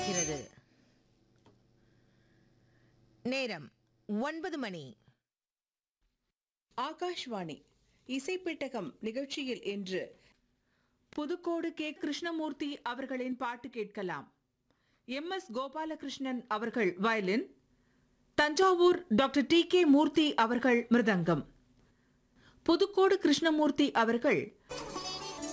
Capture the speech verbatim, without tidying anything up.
தொடர்கிறது. நேரம் ஒன்பது மணி. ஆகாஷ்வாணி இசைப்பெட்டகம் நிகழ்ச்சியில் இன்று புதுக்கோடு கே கிருஷ்ணமூர்த்தி அவர்களின் பாட்டு கேட்கலாம். எம் எஸ் கோபாலகிருஷ்ணன் அவர்கள் violin, Thanjavur doctor D K மூர்த்தி அவர்கள் மிருதங்கம். புதுக்கோடு கிருஷ்ணமூர்த்தி அவர்கள்